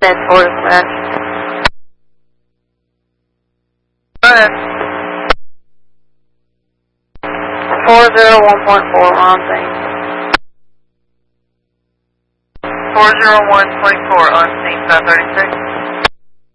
10-4 dispatch. Go ahead. 401.4, we're on scene. 401.4 on scene, 536.